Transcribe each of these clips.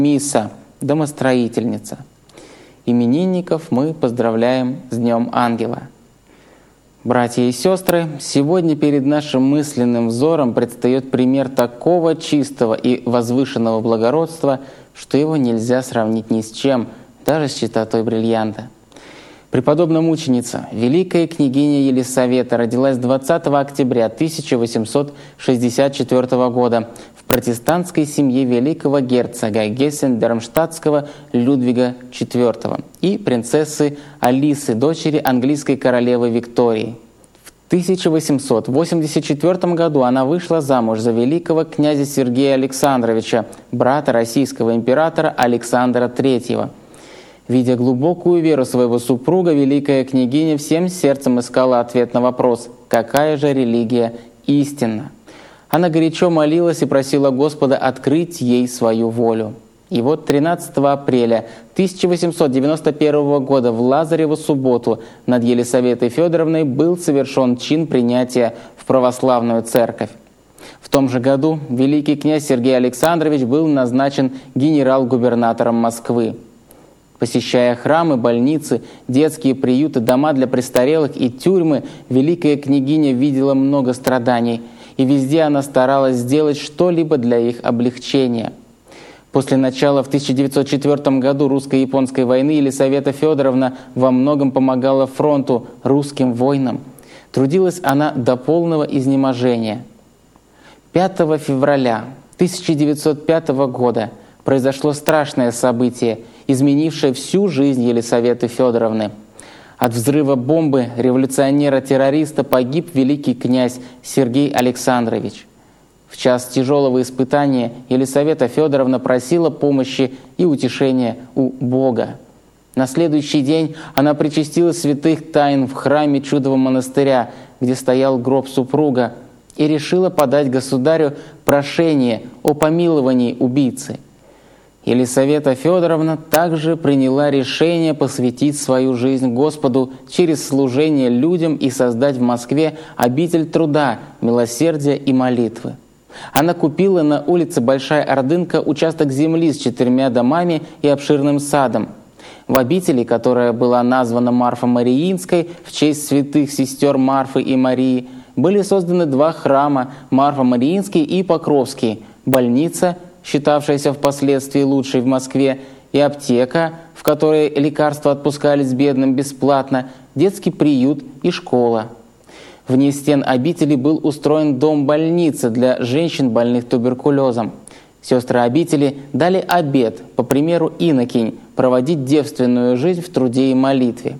Миса, домостроительница. Именинников мы поздравляем с Днем Ангела. Братья и сестры, сегодня перед нашим мысленным взором предстает пример такого чистого и возвышенного благородства, что его нельзя сравнить ни с чем, даже с чистотой бриллианта. Преподобная мученица, великая княгиня Елисавета, родилась 20 октября 1864 года в протестантской семье великого герцога Гессен-Дармштадтского Людвига IV и принцессы Алисы, дочери английской королевы Виктории. В 1884 году она вышла замуж за великого князя Сергея Александровича, брата российского императора Александра III. Видя глубокую веру своего супруга, великая княгиня всем сердцем искала ответ на вопрос, какая же религия истинна. Она горячо молилась и просила Господа открыть ей свою волю. И вот 13 апреля 1891 года в Лазареву субботу над Елисаветой Федоровной был совершен чин принятия в православную церковь. В том же году великий князь Сергей Александрович был назначен генерал-губернатором Москвы. Посещая храмы, больницы, детские приюты, дома для престарелых и тюрьмы, великая княгиня видела много страданий, и везде она старалась сделать что-либо для их облегчения. После начала в 1904 году русско-японской войны Елисавета Федоровна во многом помогала фронту, русским воинам. Трудилась она до полного изнеможения. 5 февраля 1905 года произошло страшное событие, изменившее всю жизнь Елисаветы Федоровны. От взрыва бомбы революционера-террориста погиб великий князь Сергей Александрович. В час тяжелого испытания Елисавета Федоровна просила помощи и утешения у Бога. На следующий день она причастила святых тайн в храме Чудового монастыря, где стоял гроб супруга, и решила подать государю прошение о помиловании убийцы. Елисавета Федоровна также приняла решение посвятить свою жизнь Господу через служение людям и создать в Москве обитель труда, милосердия и молитвы. Она купила на улице Большая Ордынка участок земли с 4 домами и обширным садом. В обители, которая была названа Марфо-Мариинской в честь святых сестер Марфы и Марии, были созданы 2 храма – Марфо-Мариинский и Покровский, больница, считавшаяся впоследствии лучшей в Москве, и аптека, в которой лекарства отпускались бедным бесплатно, детский приют и школа. Вне стен обители был устроен дом-больница для женщин, больных туберкулезом. Сестры обители дали обет, по примеру инокинь, проводить девственную жизнь в труде и молитве.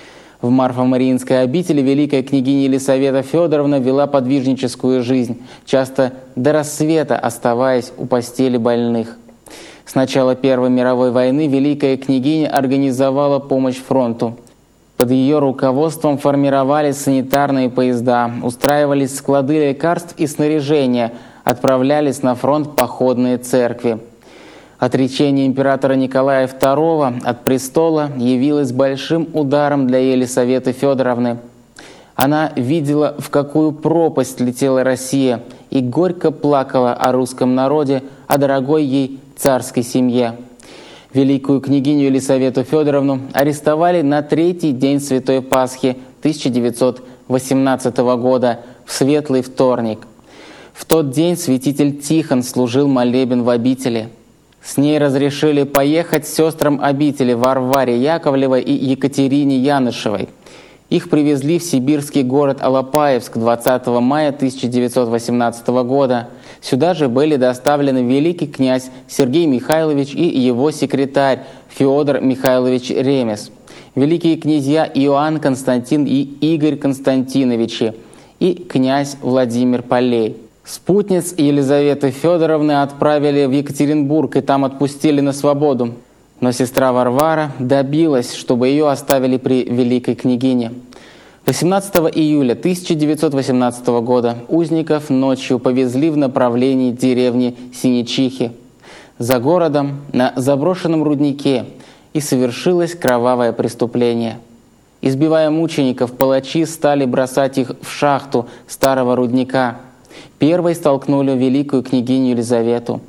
В Марфо-Мариинской обители великая княгиня Елисавета Федоровна вела подвижническую жизнь, часто до рассвета оставаясь у постели больных. С начала Первой мировой войны великая княгиня организовала помощь фронту. Под ее руководством формировались санитарные поезда, устраивались склады лекарств и снаряжения, отправлялись на фронт походные церкви. Отречение императора Николая II от престола явилось большим ударом для Елисаветы Федоровны. Она видела, в какую пропасть летела Россия, и горько плакала о русском народе, о дорогой ей царской семье. Великую княгиню Елисавету Федоровну арестовали на 3-й день Святой Пасхи 1918 года, в Светлый вторник. В тот день святитель Тихон служил молебен в обители. С ней разрешили поехать сестрам обители Варваре Яковлевой и Екатерине Янышевой. Их привезли в сибирский город Алапаевск 20 мая 1918 года. Сюда же были доставлены великий князь Сергей Михайлович и его секретарь Феодор Михайлович Ремес, великие князья Иоанн Константин и Игорь Константиновичи и князь Владимир Полей. Спутниц Елизаветы Федоровны отправили в Екатеринбург и там отпустили на свободу. Но сестра Варвара добилась, чтобы ее оставили при великой княгине. 18 июля 1918 года узников ночью повезли в направлении деревни Синечихи. За городом, на заброшенном руднике, и совершилось кровавое преступление. Избивая мучеников, палачи стали бросать их в шахту старого рудника. Первой столкнули великую княгиню Елизавету.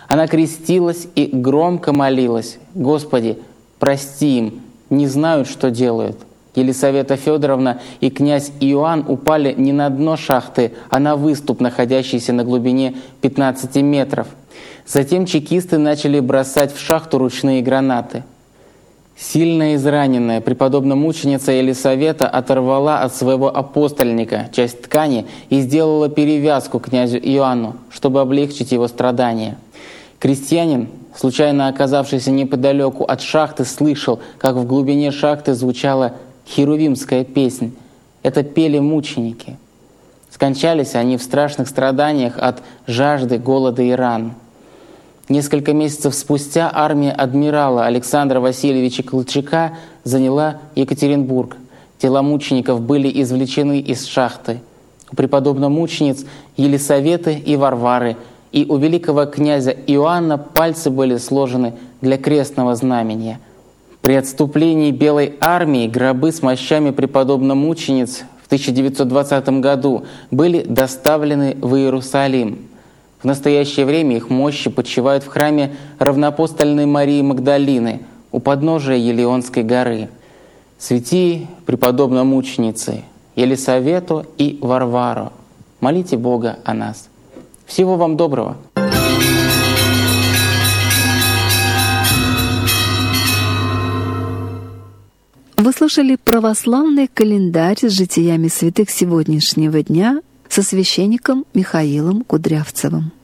Она крестилась и громко молилась: «Господи, прости им, не знают, что делают». Елисавета Федоровна и князь Иоанн упали не на дно шахты, а на выступ, находящийся на глубине 15 метров. Затем чекисты начали бросать в шахту ручные гранаты. Сильно израненная преподобно-мученица Елисавета оторвала от своего апостольника часть ткани и сделала перевязку князю Иоанну, чтобы облегчить его страдания. Крестьянин, случайно оказавшийся неподалеку от шахты, слышал, как в глубине шахты звучала херувимская песнь. Это пели мученики. Скончались они в страшных страданиях от жажды, голода и ран. Несколько месяцев спустя армия адмирала Александра Васильевича Колчака заняла Екатеринбург. Тела мучеников были извлечены из шахты. У преподобно-мучениц Елисаветы и Варвары и у великого князя Иоанна пальцы были сложены для крестного знамения. При отступлении Белой армии гробы с мощами преподобно-мучениц в 1920 году были доставлены в Иерусалим. В настоящее время их мощи почивают в храме равноапостольной Марии Магдалины у подножия Елеонской горы. Святые преподобно-мученицы Елисавету и Варвару, молите Бога о нас. Всего вам доброго! Вы слушали православный календарь с житиями святых сегодняшнего дня со священником Михаилом Кудрявцевым.